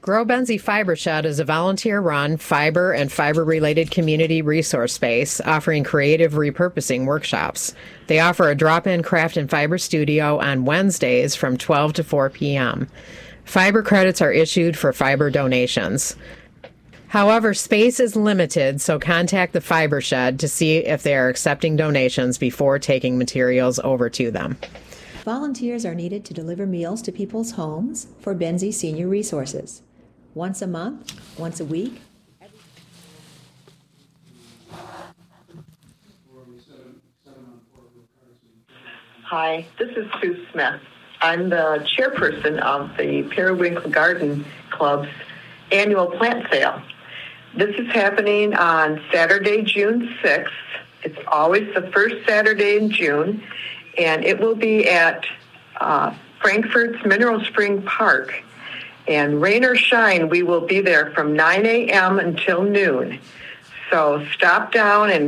Grow Benzie Fiber Shed is a volunteer-run fiber and fiber-related community resource space offering creative repurposing workshops. They offer a drop-in craft and fiber studio on Wednesdays from 12 to 4 p.m. Fiber credits are issued for fiber donations. However, space is limited, so contact the Fiber Shed to see if they are accepting donations before taking materials over to them. Volunteers are needed to deliver meals to people's homes for Benzie Senior Resources. Once a month, once a week. Hi, this is Sue Smith. I'm the chairperson of the Periwinkle Garden Club's annual plant sale. This is happening on Saturday, June 6th. It's always the first Saturday in June, and it will be at Frankfurt's Mineral Spring Park. And rain or shine, we will be there from 9 a.m. until noon. So stop down and